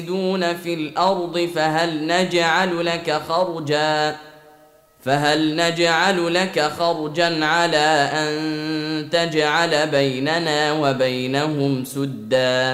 دون في الأرض فهل نجعل لك خرجا على أن تجعل بيننا وبينهم سدا